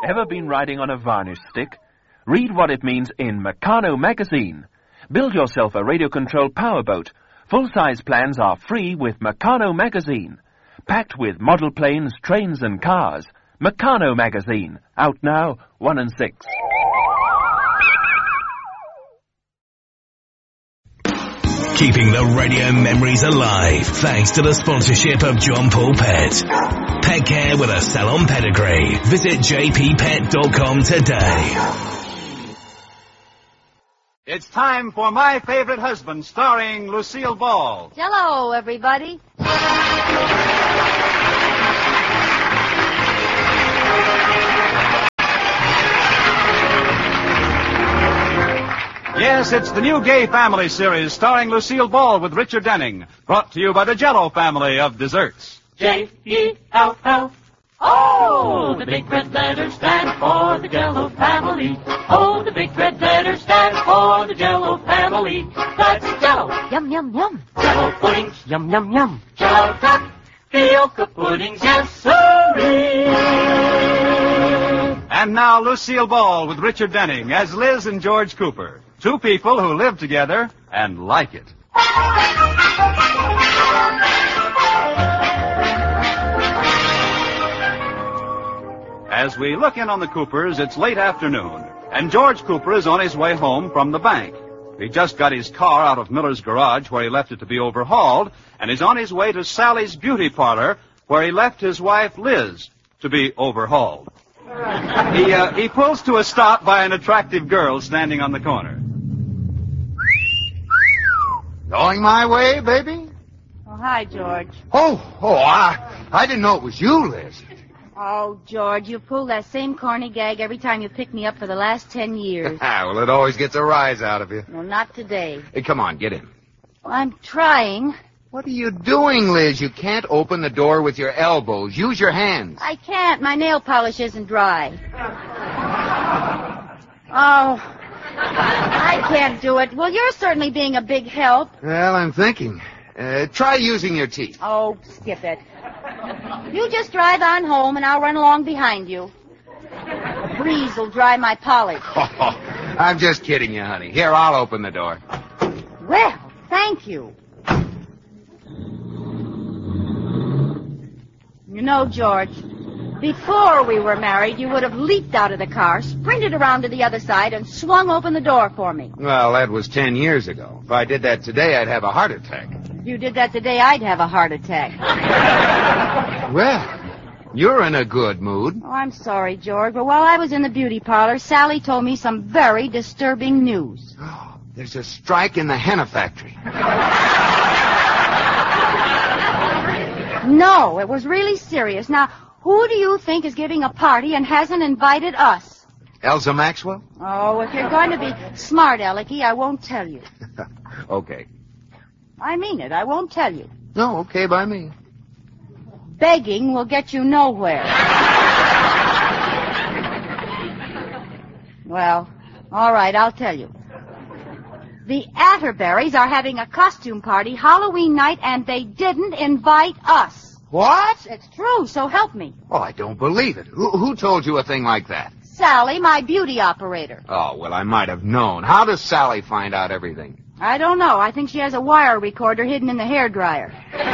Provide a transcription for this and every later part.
Ever been riding on a varnish stick? Read what it means in Meccano magazine. Build yourself a radio-controlled powerboat. Full-size plans are free with Meccano magazine. Packed with model planes, trains and cars. Meccano magazine. Out now, 1 and 6. Keeping the radio memories alive thanks to the sponsorship of John Paul Pet. Pet care with a salon pedigree. Visit jppet.com today. It's time for My Favorite Husband, starring Lucille Ball. Hello, everybody. Yes, it's the new Gay Family series starring Lucille Ball with Richard Denning. Brought to you by the Jell-O family of desserts. J-E-L-L. Oh, the big red letters stand for the Jell-O family. Oh, the big red letters stand for the Jell-O family. That's Jell-O. Yum, yum, yum. Jell-O puddings. Yum, yum, yum. Jell-O tapioca puddings. Yes, sirree. And now Lucille Ball with Richard Denning as Liz and George Cooper. Two people who live together and like it. As we look in on the Coopers, it's late afternoon, and George Cooper is on his way home from the bank. He just got his car out of Miller's garage where he left it to be overhauled, and is on his way to Sally's beauty parlor where he left his wife Liz to be overhauled. He pulls to a stop by an attractive girl standing on the corner. Going my way, baby? Oh, hi, George. I didn't know it was you, Liz. Oh, George, you pull that same corny gag every time you pick me up for the last 10 years. Well, it always gets a rise out of you. Well, not today. Hey, come on, get in. Well, I'm trying. What are you doing, Liz? You can't open the door with your elbows. Use your hands. I can't. My nail polish isn't dry. Oh, I can't do it. Well, you're certainly being a big help. Well, I'm thinking. Try using your teeth. Oh, skip it. You just drive on home, and I'll run along behind you. The breeze will dry my polish. I'm just kidding you, honey. Here, I'll open the door. Well, thank you. You know, George, before we were married, you would have leaped out of the car, sprinted around to the other side, and swung open the door for me. Well, that was 10 years ago. If I did that today, I'd have a heart attack. If you did that today, I'd have a heart attack. Well, you're in a good mood. Oh, I'm sorry, George, but while I was in the beauty parlor, Sally told me some very disturbing news. Oh, there's a strike in the henna factory. No, it was really serious. Now, who do you think is giving a party and hasn't invited us? Elsa Maxwell? Oh, if you're going to be smart, Alecky, I won't tell you. Okay. I mean it. I won't tell you. No, okay by me. Begging will get you nowhere. Well, all right, I'll tell you. The Atterberries are having a costume party Halloween night, and they didn't invite us. What? It's true, so help me. Oh, I don't believe it. Who told you a thing like that? Sally, my beauty operator. Oh, well, I might have known. How does Sally find out everything? I don't know. I think she has a wire recorder hidden in the hairdryer.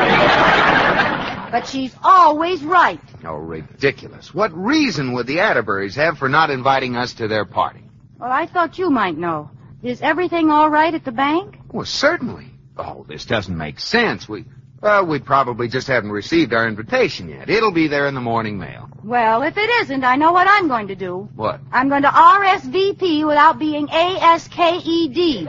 But she's always right. Oh, ridiculous. What reason would the Atterburys have for not inviting us to their party? Well, I thought you might know. Is everything all right at the bank? Well, certainly. Oh, this doesn't make sense. We probably just haven't received our invitation yet. It'll be there in the morning mail. Well, if it isn't, I know what I'm going to do. What? I'm going to RSVP without being ASKED.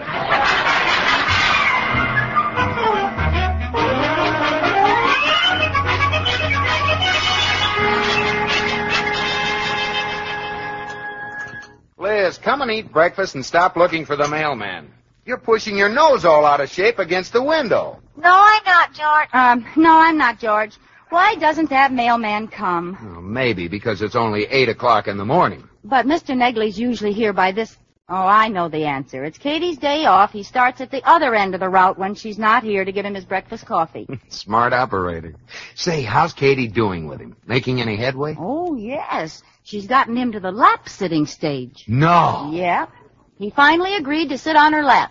Liz, come and eat breakfast and stop looking for the mailman. You're pushing your nose all out of shape against the window. No, I'm not, George. No, I'm not, George. Why doesn't that mailman come? Well, maybe because it's only 8 o'clock in the morning. But Mr. Negley's usually here by this Oh, I know the answer. It's Katie's day off. He starts at the other end of the route when she's not here to give him his breakfast coffee. Smart operator. Say, how's Katie doing with him? Making any headway? Oh, yes. She's gotten him to the lap-sitting stage. No. Yep. He finally agreed to sit on her lap.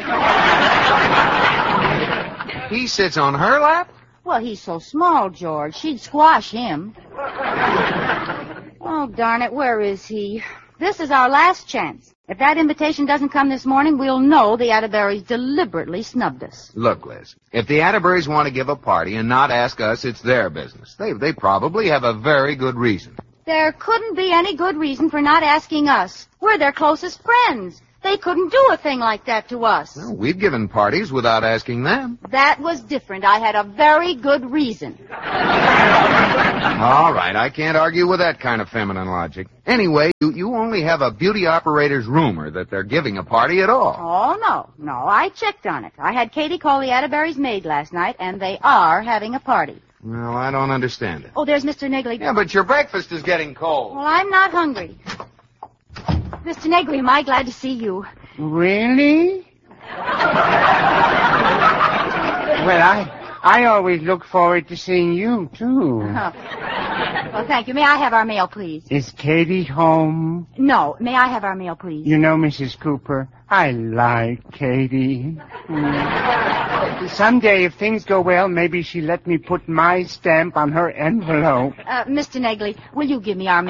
He sits on her lap? Well, he's so small, George. She'd squash him. Oh, darn it, where is he? This is our last chance. If that invitation doesn't come this morning, we'll know the Atterburys deliberately snubbed us. Look, Liz, if the Atterburys want to give a party and not ask us, it's their business. They probably have a very good reason. There couldn't be any good reason for not asking us. We're their closest friends. They couldn't do a thing like that to us. Well, we've given parties without asking them. That was different. I had a very good reason. All right, I can't argue with that kind of feminine logic. Anyway, you only have a beauty operator's rumor that they're giving a party at all. Oh, no, I checked on it. I had Katie call the Atterburys' maid last night, and they are having a party. Well, I don't understand it. Oh, there's Mr. Negley. Yeah, but your breakfast is getting cold. Well, I'm not hungry. Mr. Negley, am I glad to see you? Really? Well, I always look forward to seeing you, too. Oh. Well, thank you. May I have our mail, please? Is Katie home? No. May I have our mail, please? You know, Mrs. Cooper, I like Katie. Someday, if things go well, maybe she'll let me put my stamp on her envelope. Mr. Negley, will you give me our mail?